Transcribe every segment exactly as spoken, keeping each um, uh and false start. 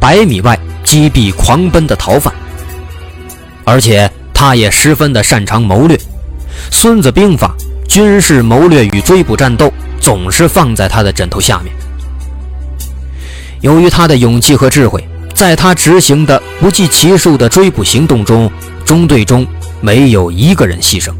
百米外击毙狂奔的逃犯。而且他也十分的擅长谋略，孙子兵法军事谋略与追捕战斗总是放在他的枕头下面。由于他的勇气和智慧，在他执行的不计其数的追捕行动中，中队中没有一个人牺牲。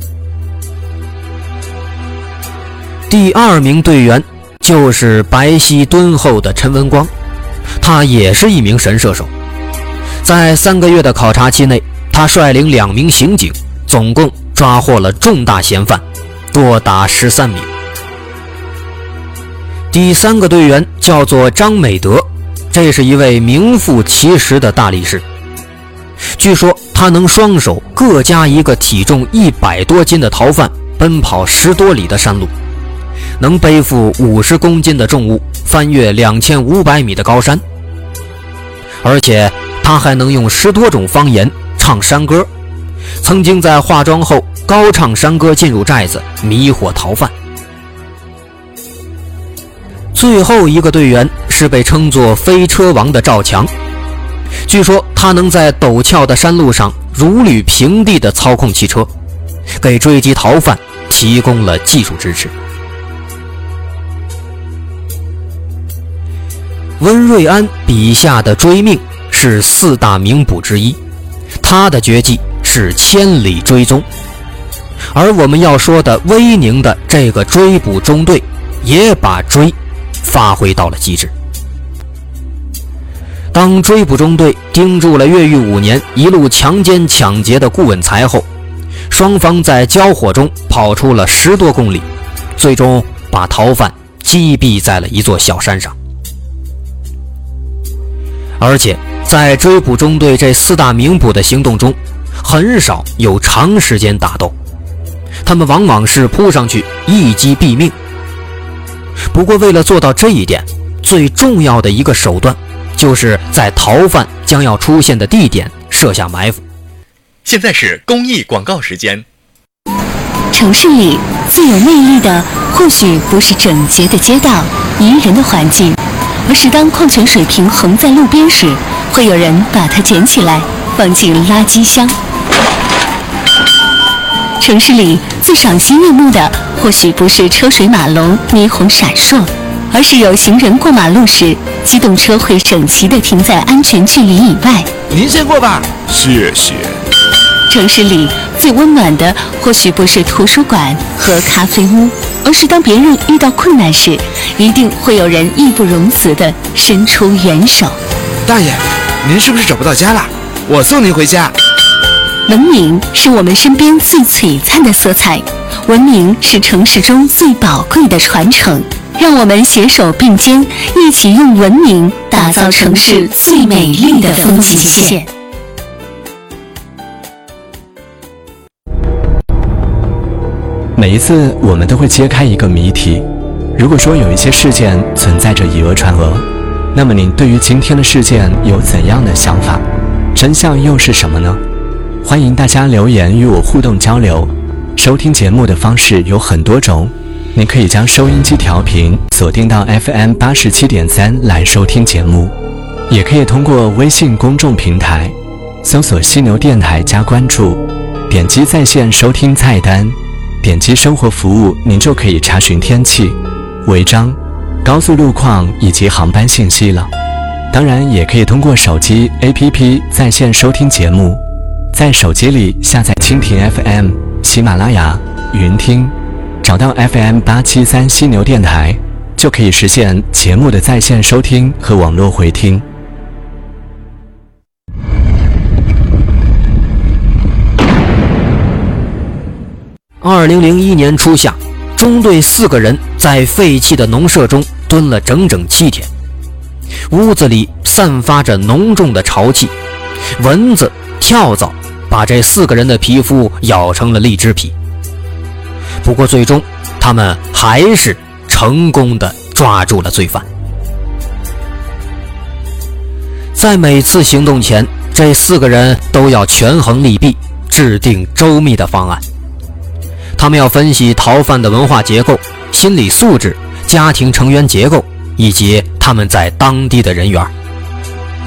第二名队员就是白皙敦厚的陈文光，他也是一名神射手。在三个月的考察期内，他率领两名刑警，总共抓获了重大嫌犯，多达十三名。第三个队员叫做张美德，这是一位名副其实的大力士。据说他能双手各加一个体重一百多斤的逃犯奔跑十多里的山路，能背负五十公斤的重物，翻越两千五百米的高山。而且他还能用十多种方言唱山歌，曾经在化妆后高唱山歌进入寨子，迷惑逃犯。最后一个队员是被称作飞车王的赵强，据说他能在陡峭的山路上如履平地地操控汽车，给追击逃犯提供了技术支持。温瑞安笔下的追命是四大名捕之一，他的绝技是千里追踪。而我们要说的威宁的这个追捕中队也把追发挥到了极致。当追捕中队盯住了越狱五年一路强奸抢劫的顾稳才后，双方在交火中跑出了十多公里，最终把逃犯击毙在了一座小山上。而且在追捕中队这四大名捕的行动中，很少有长时间打斗，他们往往是扑上去一击毙命。不过为了做到这一点，最重要的一个手段就是在逃犯将要出现的地点设下埋伏。 现在是公益广告时间。 城市里最有魅力的或许不是整洁的街道、宜人的环境，而是当矿泉水瓶横在路边时，会有人把它捡起来放进垃圾箱。城市里最赏心悦目的或许不是车水马龙、霓虹闪烁，而是有行人过马路时，机动车会整齐地停在安全距离以外。 您先过吧， 谢谢。 城市里最温暖的或许不是图书馆和咖啡屋，而是当别人遇到困难时，一定会有人义不容辞地伸出援手。 大爷，您是不是找不到家了？我送您回家。 文明是我们身边最璀璨的色彩，文明是城市中最宝贵的传承。让我们携手并肩，一起用文明打造城市最美丽的风景线。 每一次我们都会揭开一个谜题，如果说有一些事件存在着以讹传讹，那么您对于今天的事件有怎样的想法？真相又是什么呢？欢迎大家留言与我互动交流。收听节目的方式有很多种，您可以将收音机调频锁定到 F M 八十七点三 来收听节目，也可以通过微信公众平台搜索犀牛电台加关注，点击在线收听菜单，点击生活服务，您就可以查询天气、违章、高速路况以及航班信息了。当然也可以通过手机 A P P 在线收听节目，在手机里下载蜻蜓 F M、 喜马拉雅、云听，找到 F M 八七三犀牛电台，就可以实现节目的在线收听和网络回听。 二零零一年初夏，中队四个人在废弃的农舍中蹲了整整七天，屋子里散发着浓重的潮气，蚊子、跳蚤把这四个人的皮肤咬成了荔枝皮。不过最终他们还是成功地抓住了罪犯。在每次行动前，这四个人都要权衡利弊，制定周密的方案。他们要分析逃犯的文化结构、心理素质、家庭成员结构以及他们在当地的人缘。